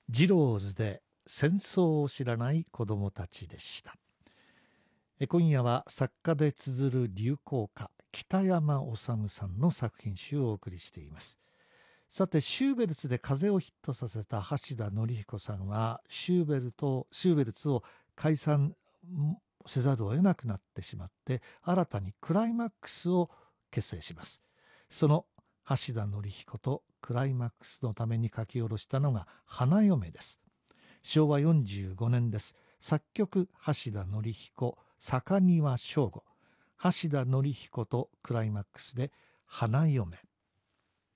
ジローズで戦争を知らない子どもたちでした。今夜は作家で綴る流行歌北山治さんの作品集をお送りしています。さて、シューベルツで風をヒットさせた橋田紀彦さんはシューベルツを解散せざるを得なくなってしまって、新たにクライマックスを結成します。その橋田紀彦とクライマックスのために書き下ろしたのが花嫁です。昭和45年です。作曲橋田紀彦、坂庭省吾。橋田紀彦とクライマックスで花嫁。